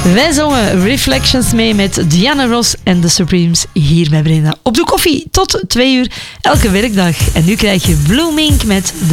Wij zongen Reflections mee met Diana Ross en The Supremes hier bij Breda. Op de koffie tot 2 uur elke werkdag. En nu krijg je Blue Mink met